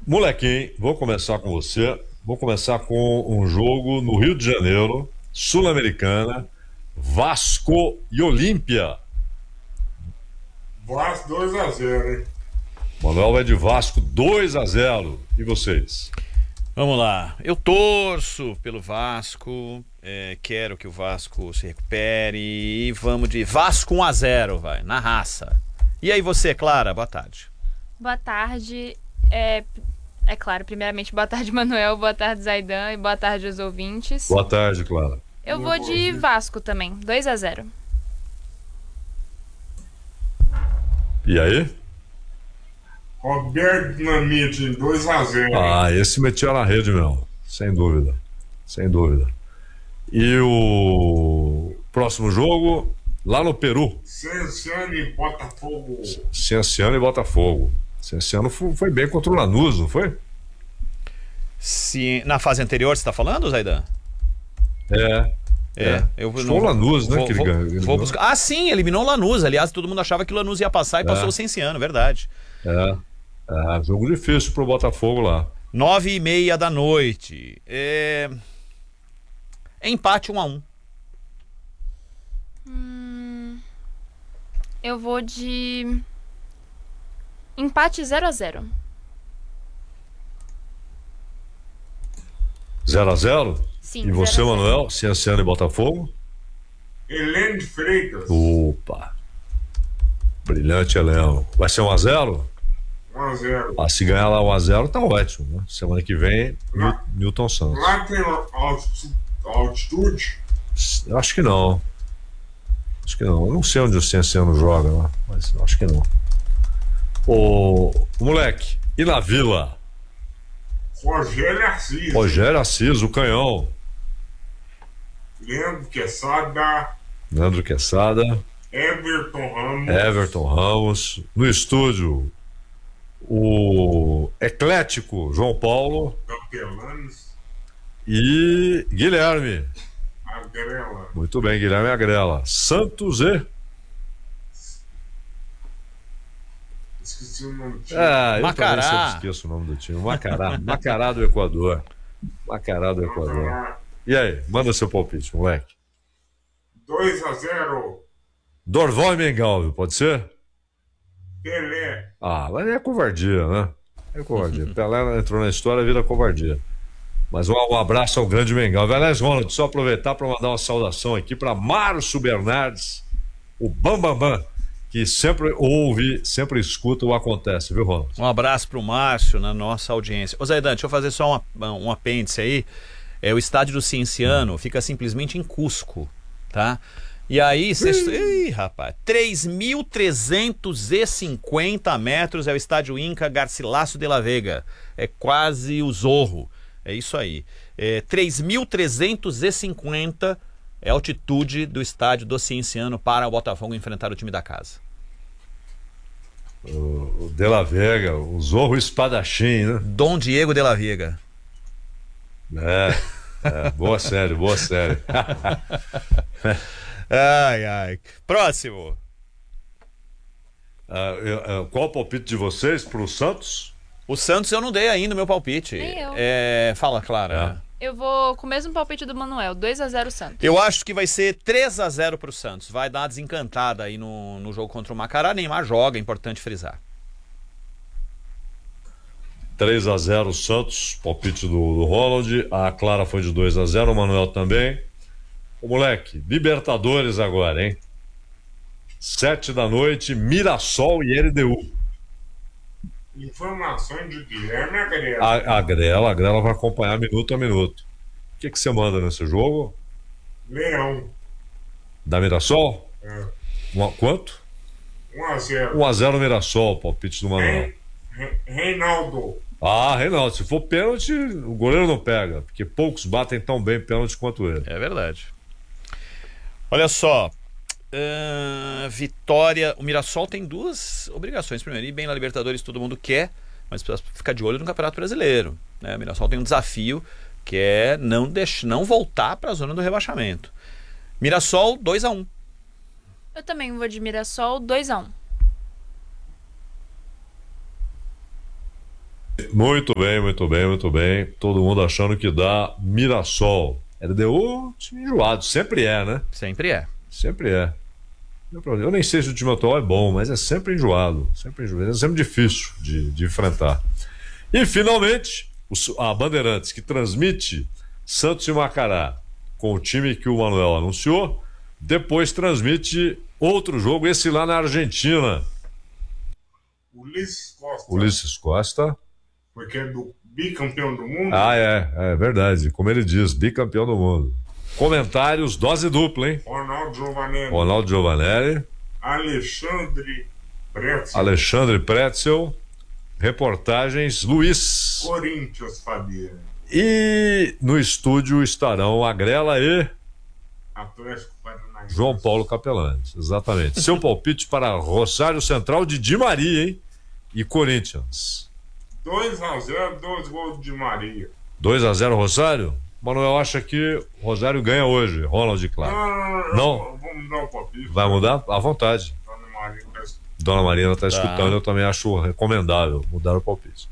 Molequinho, vou começar com você. Vou começar com um jogo no Rio de Janeiro, Sul-Americana, Vasco e Olímpia. Vasco 2-0, hein? Manuel vai de Vasco 2-0. E vocês? Vamos lá. Eu torço pelo Vasco, quero que o Vasco se recupere e vamos de Vasco 1-0, vai, na raça. E aí você, Clara? Boa tarde. Boa tarde. É claro, primeiramente, boa tarde, Manuel, boa tarde, Zaidan, e boa tarde aos ouvintes. Boa tarde, Clara. Eu vou de Vasco também, 2-0. E aí? Roberto Dinamite, 2-0. Ah, esse metia na rede, meu. Sem dúvida. Sem dúvida. E o próximo jogo, lá no Peru. Cienciano e Botafogo. Cienciano e Botafogo. Cienciano foi bem contra o Lanús, não foi? Se, na fase anterior você está falando, Zaidan? Eu Foi o Lanús, né? Vou buscar. Ah, sim, eliminou o Lanús. Aliás, todo mundo achava que o Lanús ia passar e passou o Cienciano, verdade. Jogo difícil pro Botafogo lá. 9h30 da noite. Empate 1-1. Eu vou de empate 0-0. 0-0? Sim, E você, 0-0. Manuel? Cienciano e Botafogo? Helene de Freitas. Opa! Brilhante, Heleno. Vai ser 1-0? 1-0. Ah, se ganhar lá 1-0, tá ótimo, né? Semana que vem, Newton Santos. Lá tem altitude. Eu acho que não. Acho que não. Eu não sei onde o Cienciano joga lá, mas acho que não. O moleque, e na Vila? Rogério Assis. Rogério Assis, o canhão. Leandro Quesada. Leandro Quesada. Everton Ramos. No estúdio, o eclético João Paulo. Capelanes. E Guilherme. Agrela. Muito bem, Guilherme Agrela. Santos e... Esqueci o nome do time. Eu Macará. também sempre esqueço o nome do time. Macará. Macará do Equador. Macará do Equador. E aí, manda seu palpite, moleque. 2-0. Dorval e Mengalvio, pode ser? Pelé. Ah, mas é covardia, né? É covardia. Pelé entrou na história, vira covardia. Mas um abraço ao grande Mengalvio. Aliás, Ronald, só aproveitar para mandar uma saudação aqui para Márcio Bernardes, o Bambambam, que sempre ouve, sempre escuta o Acontece, viu, Ronald? Um abraço pro Márcio na nossa audiência. Ô Zaidan, deixa eu fazer só um apêndice aí. O estádio do Cienciano fica simplesmente em Cusco, tá? E aí, ih, rapaz, 3.350 metros é o estádio Inca Garcilaso de la Vega. É quase o Zorro. É isso aí. 3.350 é a altitude do estádio do Cienciano para o Botafogo enfrentar o time da casa. O De La Vega, o Zorro Espadachim, né? Dom Diego de la Vega. Boa série, boa série. Ai. Próximo. Qual o palpite de vocês pro Santos? O Santos eu não dei ainda o meu palpite. Nem eu. Fala, Clara. Eu vou com o mesmo palpite do Manuel, 2-0 Santos. Eu acho que vai ser 3-0 pro Santos. Vai dar uma desencantada aí no jogo contra o Macará. Neymar joga, é importante frisar. 3-0 Santos, palpite do Ronald. A Clara foi de 2-0, o Manuel também. O moleque, Libertadores agora, hein? 7 da noite, Mirassol e LDU. Informações de Guilherme Agrela. A Grela vai acompanhar minuto a minuto. O que você manda nesse jogo? Leão. Da Mirassol? Quanto? 1-0. 1-0 Mirassol, palpite do Manuel. Reinaldo. Reinaldo, se for pênalti, o goleiro não pega, porque poucos batem tão bem pênalti quanto ele. É verdade. Olha só. Vitória. O Mirassol tem duas obrigações. Primeiro, ir bem na Libertadores, todo mundo quer, mas precisa ficar de olho no Campeonato Brasileiro, né? O Mirassol tem um desafio que é não voltar para a zona do rebaixamento. Mirassol 2-1. Eu também vou de Mirassol 2-1. Muito bem, muito bem, muito bem. Todo mundo achando que dá Mirassol. LDU, time enjoado. Sempre é, né? Sempre é. Sempre é. Eu nem sei se o time atual é bom, mas é sempre enjoado. Sempre enjoado. É sempre difícil de enfrentar. E, finalmente, a Bandeirantes, que transmite Santos e Macará com o time que o Manuel anunciou, depois transmite outro jogo, esse lá na Argentina. Ulisses Costa. Ulisses Costa. Porque é do bicampeão do mundo. Ah, é verdade. Como ele diz, bicampeão do mundo. Comentários, dose dupla, hein? Ronaldo Giovanelli. Ronaldo Giovanelli. Alexandre Pretzel. Reportagens, Luiz. Corinthians, Fabiano. E no estúdio estarão Agrela e Atlético Paranaense. João Paulo Capelanes. Exatamente. Seu palpite para Rosário Central de Di Maria, hein? E Corinthians. 2-0, 2 gols de Maria. 2-0 Rosário? Manuel acha que Rosário ganha hoje. Ronald, claro. Não? Vamos mudar o palpite. Vai mudar? À vontade. Dona Marina está escutando, eu também acho recomendável mudar o palpite.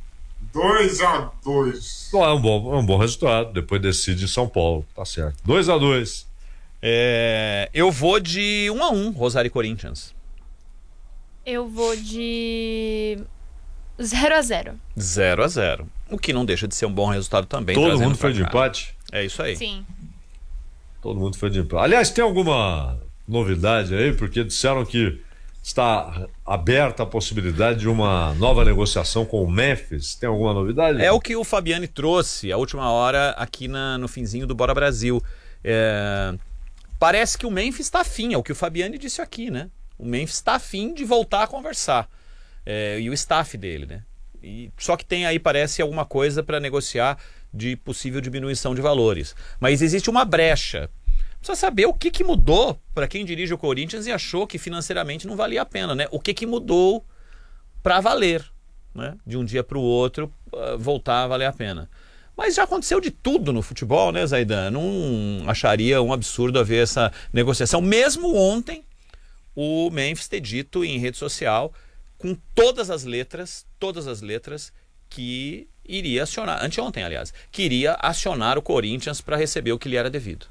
2-2. Não, é um bom resultado. Depois decide em São Paulo. Tá certo. 2-2. Eu vou de 1-1, Rosário e Corinthians. Eu vou de 0-0. 0-0. O que não deixa de ser um bom resultado também. Todo mundo foi de empate? É isso aí. Sim. Todo mundo foi de empate. Aliás, tem alguma novidade aí? Porque disseram que está aberta a possibilidade de uma nova negociação com o Memphis. Tem alguma novidade? É o que o Fabiani trouxe a última hora aqui no finzinho do Bora Brasil. Parece que o Memphis está afim, é o que o Fabiani disse aqui, né? O Memphis está afim de voltar a conversar. E o staff dele, né? Só que tem aí, parece, alguma coisa para negociar de possível diminuição de valores. Mas existe uma brecha. Precisa saber o que mudou para quem dirige o Corinthians e achou que financeiramente não valia a pena, né? O que mudou para valer, né? De um dia para o outro voltar a valer a pena. Mas já aconteceu de tudo no futebol, né, Zaidan? Não acharia um absurdo haver essa negociação. Mesmo ontem, o Memphis ter dito em rede social, com todas as letras, que iria acionar, anteontem, aliás, que iria acionar o Corinthians para receber o que lhe era devido.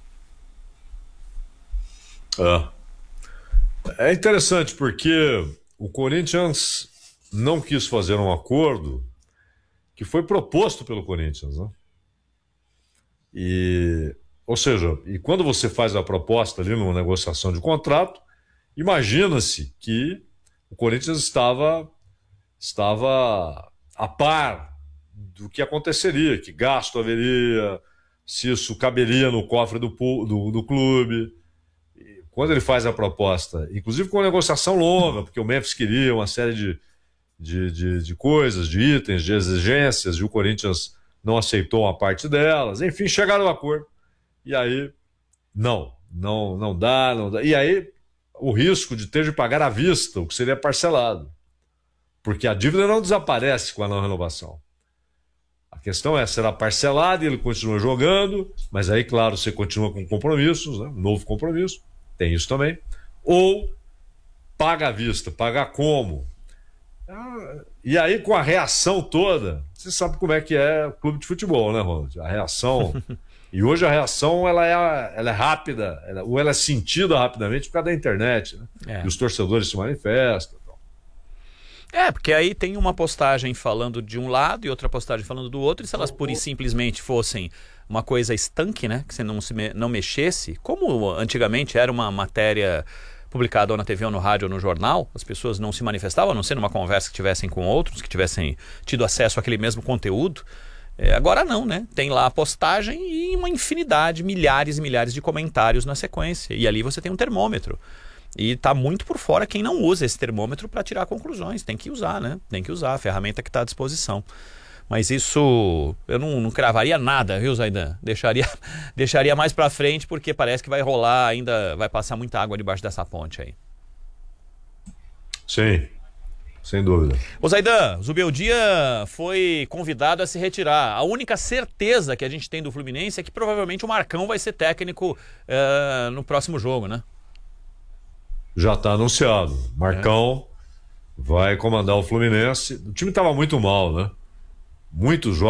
É interessante porque o Corinthians não quis fazer um acordo que foi proposto pelo Corinthians, né? Ou seja, quando você faz a proposta ali numa negociação de contrato, imagina-se que o Corinthians estava a par do que aconteceria, que gasto haveria, se isso caberia no cofre do clube. Quando ele faz a proposta, inclusive com uma negociação longa, porque o Memphis queria uma série de coisas, de itens, de exigências, e o Corinthians não aceitou uma parte delas. Enfim, chegaram ao acordo. E aí, não dá. E aí, o risco de ter de pagar à vista, o que seria parcelado. Porque a dívida não desaparece com a não renovação. A questão é, será parcelado e ele continua jogando, mas aí, claro, você continua com compromissos, né? Um novo compromisso. Tem isso também. Ou paga à vista, paga como? E aí, com a reação toda, você sabe como é que é o clube de futebol, né, Ronald? A reação. E hoje a reação ela é rápida, ou ela é sentida rapidamente por causa da internet, né? E os torcedores se manifestam. Porque aí tem uma postagem falando de um lado e outra postagem falando do outro, e se elas pura e simplesmente fossem uma coisa estanque, né, que você não mexesse, como antigamente era uma matéria publicada ou na TV ou no rádio ou no jornal, as pessoas não se manifestavam, a não ser numa conversa que tivessem com outros, que tivessem tido acesso àquele mesmo conteúdo. Agora não, né? Tem lá a postagem e uma infinidade, milhares e milhares de comentários na sequência, e ali você tem um termômetro. E tá muito por fora quem não usa esse termômetro para tirar conclusões. Tem que usar, né? Tem que usar a ferramenta que está à disposição. Mas isso eu não cravaria nada, viu, Zaidan? Deixaria mais para frente, porque parece que vai rolar ainda, vai passar muita água debaixo dessa ponte aí. Sim, sem dúvida. Ô Zaidan, o Zubeldia foi convidado a se retirar. A única certeza que a gente tem do Fluminense é que provavelmente o Marcão vai ser técnico no próximo jogo, né? Já está anunciado. Marcão vai comandar o Fluminense. O time estava muito mal, né? muitos